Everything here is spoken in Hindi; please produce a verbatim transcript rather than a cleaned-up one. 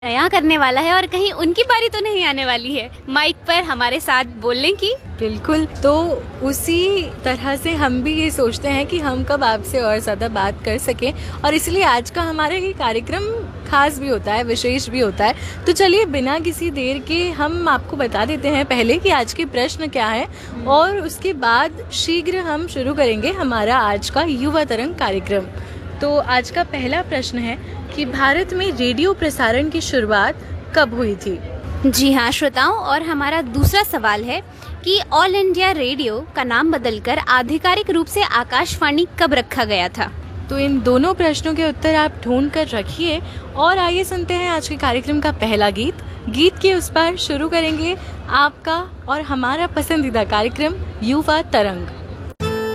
नया करने वाला है और कहीं उनकी बारी तो नहीं आने वाली है माइक पर हमारे साथ बोलने की। बिल्कुल, तो उसी तरह से हम भी ये सोचते हैं कि हम कब आपसे और ज़्यादा बात कर सकें, और इसलिए आज का हमारा ये कार्यक्रम खास भी होता है, विशेष भी होता है। तो चलिए बिना किसी देर के हम आपको बता देते हैं पहले कि आज के प्रश्न क्या है, और उसके बाद शीघ्र हम शुरू करेंगे हमारा आज का युवा तरंग कार्यक्रम। तो आज का पहला प्रश्न है कि भारत में रेडियो प्रसारण की शुरुआत कब हुई थी? जी हाँ श्रोताओं, और हमारा दूसरा सवाल है कि ऑल इंडिया रेडियो का नाम बदलकर आधिकारिक रूप से आकाशवाणी कब रखा गया था? तो इन दोनों प्रश्नों के उत्तर आप ढूंढ कर रखिए, और आइए सुनते हैं आज के कार्यक्रम का पहला गीत। गीत के उस पर शुरू करेंगे आपका और हमारा पसंदीदा कार्यक्रम युवा तरंग।